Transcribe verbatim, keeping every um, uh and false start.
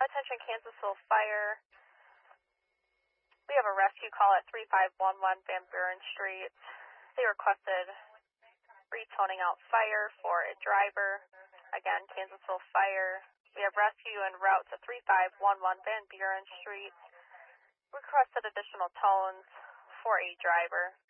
attention Kansasville Fire. We have a rescue call at three five one one Van Buren Street. They requested retoning out fire for a driver. Again, Kansasville Fire. We have rescue en route to three five one one Van Buren Street. Requested additional tones for a driver.